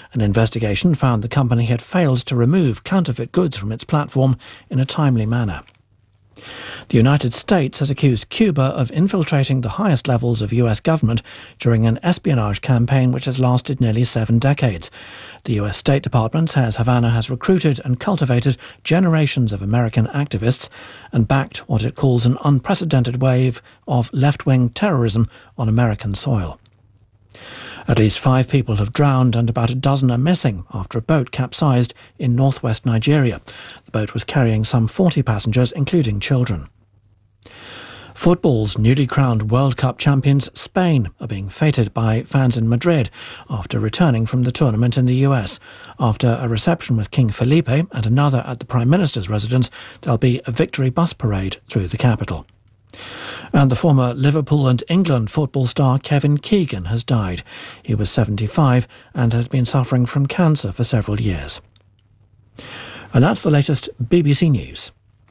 An investigation found the company had failed to remove counterfeit goods from its platform in a timely manner. The United States has accused Cuba of infiltrating the highest levels of US government during an espionage campaign which has lasted nearly 7 decades. The US State Department says Havana has recruited and cultivated generations of American activists and backed what it calls an unprecedented wave of left-wing terrorism on American soil. At least 5 people have drowned and about a dozen are missing after a boat capsized in northwest Nigeria. The boat was carrying some 40 passengers, including children. Football's newly crowned World Cup champions, Spain, are being feted by fans in Madrid after returning from the tournament in the US. After a reception with King Felipe and another at the Prime Minister's residence, there'll be a victory bus parade through the capital. And the former Liverpool and England football star Kevin Keegan has died. He was 75 and had been suffering from cancer for several years. And that's the latest BBC News.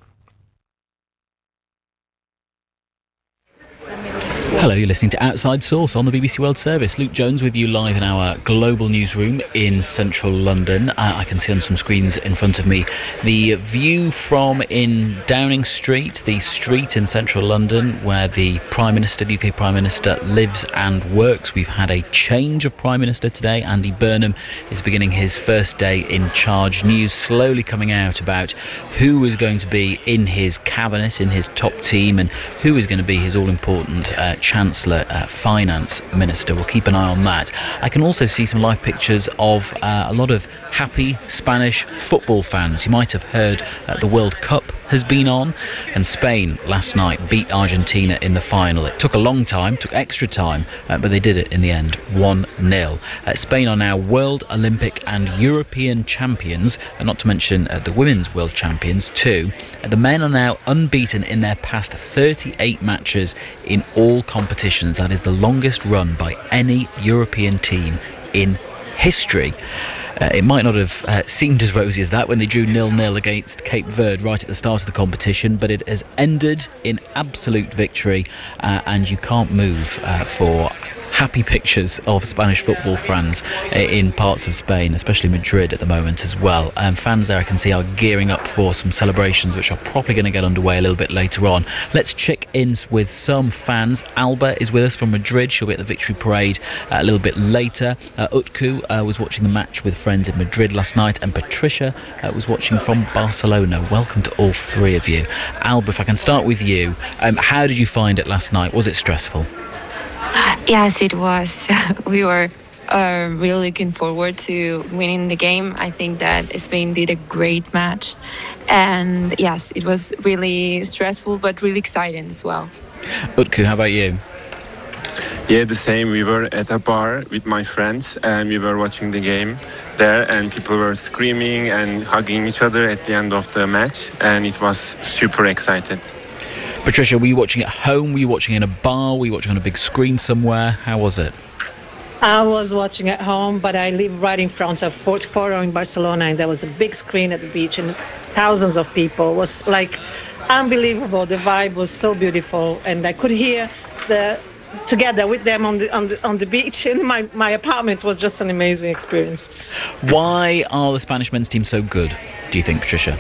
Hello, you're listening to Outside Source on the BBC World Service. Luke Jones with you live in our global newsroom in central London. I can see on some screens in front of me the view from in Downing Street, the street in central London where the Prime Minister, the UK Prime Minister, lives and works. We've had a change of Prime Minister today. Andy Burnham is beginning his first day in charge. News slowly coming out about who is going to be in his cabinet, in his top team, and who is going to be his all-important Chancellor, Finance Minister. We'll keep an eye on that. I can also see some live pictures of a lot of happy Spanish football fans. You might have heard the World Cup has been on, and Spain last night beat Argentina in the final. It took a long time, took extra time, but they did it in the end, 1-0. Spain are now World, Olympic and European champions, and not to mention the women's world champions too. The men are now unbeaten in their past 38 matches in all competitions. That is the longest run by any European team in history. It might not have seemed as rosy as that when they drew 0-0 against Cape Verde right at the start of the competition, but it has ended in absolute victory, and you can't move for happy pictures of Spanish football fans in parts of Spain, especially Madrid at the moment as well. Fans there I can see are gearing up for some celebrations which are probably going to get underway a little bit later on. Let's check in with some fans. Alba is with us from Madrid. She'll be at the victory parade a little bit later. Utku was watching the match with friends in Madrid last night, and Patricia was watching from Barcelona. Welcome to all three of you. Alba, if I can start with you, how did you find it last night? Was it stressful? Yes, it was. We were really looking forward to winning the game. I think that Spain did a great match. And yes, it was really stressful, but really exciting as well. Utku, how about you? Yeah, the same. We were at a bar with my friends and we were watching the game there, and people were screaming and hugging each other at the end of the match, and it was super exciting. Patricia, were you watching at home? Were you watching in a bar? Were you watching on a big screen somewhere? How was it? I was watching at home, but I live right in front of Portforo in Barcelona, and there was a big screen at the beach and thousands of people. It was like unbelievable. The vibe was so beautiful, and I could hear together with them on the beach in my apartment. Was just an amazing experience. Why are the Spanish men's team so good, do you think, Patricia?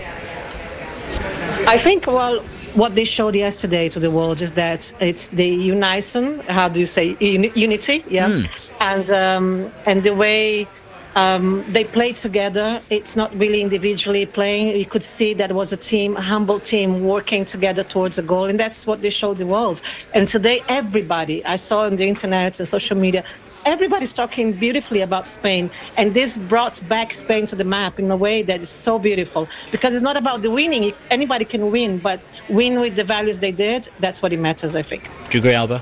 I think, well, what they showed yesterday to the world is that it's the unison, how do you say, unity, yeah, and the way they play together. It's not really individually playing. You could see that it was a team, a humble team working together towards a goal, and that's what they showed the world. And today, everybody, I saw on the internet and social media, everybody's talking beautifully about Spain, and this brought back Spain to the map in a way that is so beautiful, because it's not about the winning. Anybody can win, but win with the values they did, that's what it matters, I think. Do you agree, Alba?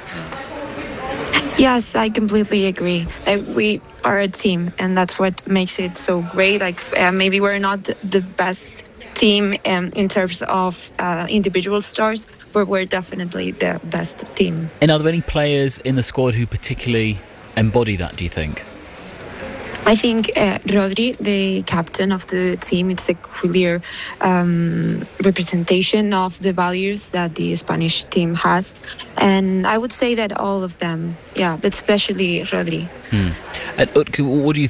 Yes, I completely agree. We are a team, and that's what makes it so great. Maybe we're not the best team in terms of individual stars, but we're definitely the best team. And are there any players in the squad who particularly embody that, do you think? I think Rodri, the captain of the team, it's a clear representation of the values that the Spanish team has. And I would say that all of them, yeah, but especially Rodri. And Utku, what do you